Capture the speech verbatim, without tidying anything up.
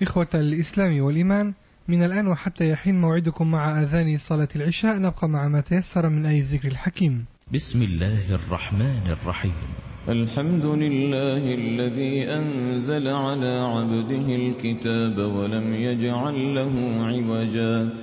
إخوة الإسلام والإيمان، من الآن وحتى يحين موعدكم مع أذان صلاة العشاء، نبقى مع ما تيسر من آية الذكر الحكيم. بسم الله الرحمن الرحيم. الحمد لله الذي أنزل على عبده الكتاب ولم يجعل له عوجا